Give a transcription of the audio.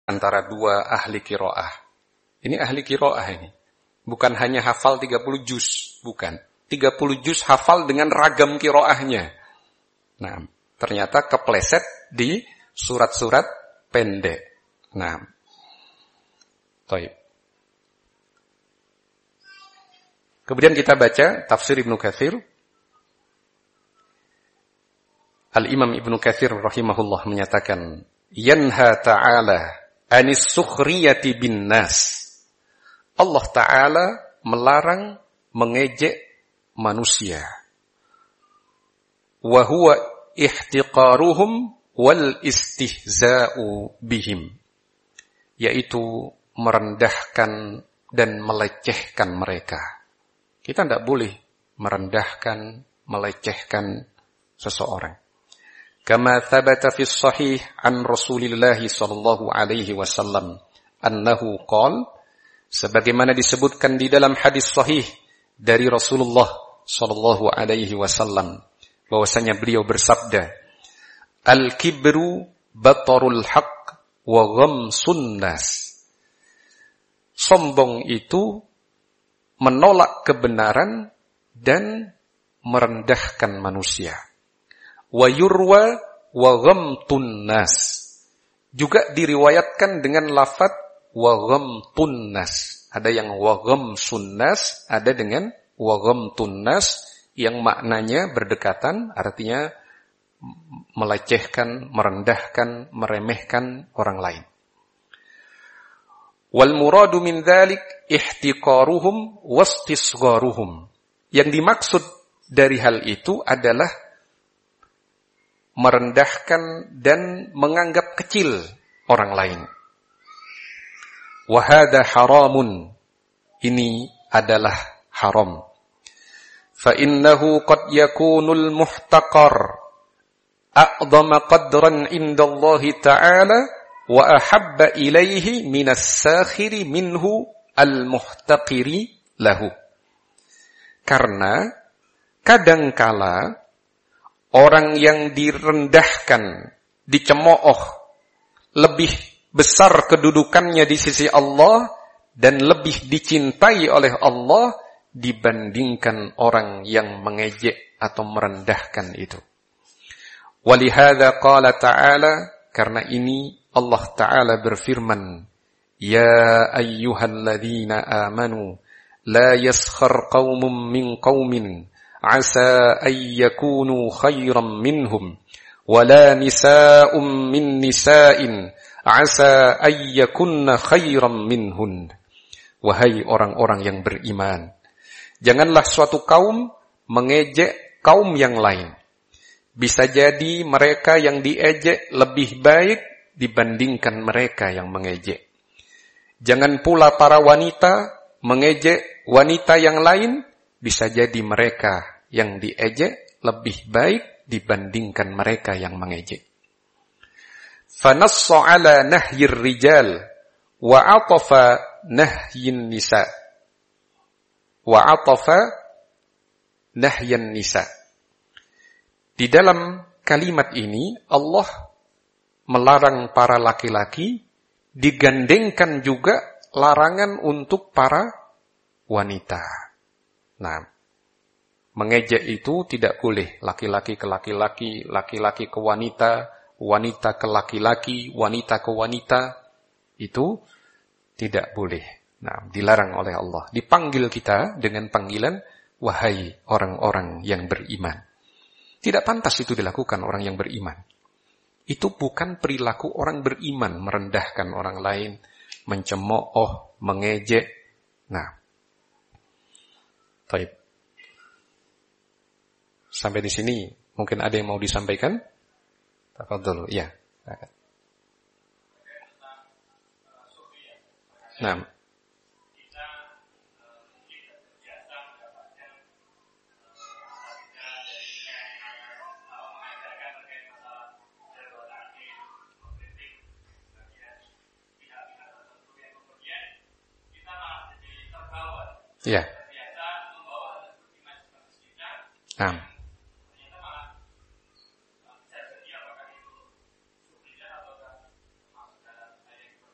antara dua ahli qiraah. Ini ahli qiraah ini. Bukan hanya hafal 30 juz, bukan. 30 juz hafal dengan ragam qiraahnya. Nah, ternyata kepleset di surat-surat pendek. Nah, baik. Kemudian kita baca tafsir Ibnu Katsir. Al-Imam Ibnu Katsir rahimahullah menyatakan, yanha ta'ala anis sukhriyati bin nas. Allah Ta'ala melarang mengejek manusia. Wa huwa ihtiqaruhum wal istihza'u bihim. Yaitu merendahkan dan melecehkan mereka. Kita tidak boleh merendahkan, melecehkan seseorang. Kama thabata fi sahih an Rasulillah sallallahu alaihi wasallam annahu qala, sebagaimana disebutkan di dalam hadis sahih dari Rasulullah sallallahu alaihi wasallam bahwasanya beliau bersabda, al-kibru batarul haqq wa ghamsun nas. Sombong itu menolak kebenaran dan merendahkan manusia. Wa yurwa wa ghamtun nas. Juga diriwayatkan dengan lafaz wa ghamtun nas. Ada yang wa ghamsun nas, ada dengan wa ghamtun nas yang maknanya berdekatan, artinya melecehkan, merendahkan, meremehkan orang lain. Wal muradu min dzalik ihtiqaruhum wastisgharuhum. Yang dimaksud dari hal itu adalah merendahkan dan menganggap kecil orang lain. Wa hadza haramun. Ini adalah haram. Fa innahu qad yakunul muhtaqar a'dhama qadran indallahi ta'ala wa ahabba ilaihi minas sakhiri minhu al-muhtaqiri lahu. Karena kadangkala orang yang direndahkan, dicemooh, lebih besar kedudukannya di sisi Allah dan lebih dicintai oleh Allah dibandingkan orang yang mengejek atau merendahkan itu. Walihada qala ta'ala, karena ini Allah Ta'ala berfirman, ya ayyuhalladzina amanu la yaskhar qaumun min qaumin asa an yakunu khairan minhum wala nisa'un min nisa'in asa an yakunna khairan minhun. Wahai orang-orang yang beriman, janganlah suatu kaum mengejek kaum yang lain. Bisa jadi mereka yang diejek lebih baik dibandingkan mereka yang mengejek. Jangan pula para wanita mengejek wanita yang lain. Bisa jadi mereka yang diejek lebih baik dibandingkan mereka yang mengejek. Fanassa ala nahyir rijal wa atafa nahyin nisa. Wa atafa nahyan nisa. Di dalam kalimat ini Allah melarang para laki-laki, digandengkan juga larangan untuk para wanita. Nah, mengejek itu tidak boleh laki-laki ke laki-laki, laki-laki ke wanita, wanita ke laki-laki, wanita ke wanita. Itu tidak boleh. Nah, dilarang oleh Allah. Dipanggil kita dengan panggilan, wahai orang-orang yang beriman. Tidak pantas itu dilakukan orang yang beriman. Itu bukan perilaku orang beriman, merendahkan orang lain, mencemooh, mengejek. Nah, baik. Sampai di sini mungkin ada yang mau disampaikan? Tafadhol, ya. Nah. Ya. Nah.